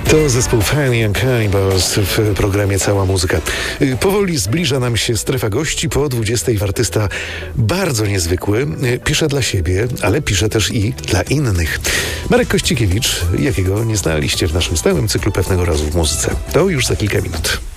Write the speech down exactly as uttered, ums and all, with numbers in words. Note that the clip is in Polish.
To zespół Fanny and Cannibals w programie Cała Muzyka. Powoli zbliża nam się strefa gości. Po dwudziestej artysta bardzo niezwykły. Pisze dla siebie, ale pisze też i dla innych. Marek Kościkiewicz, jakiego nie znaliście w naszym stałym cyklu Pewnego Razu w Muzyce. To już za kilka minut.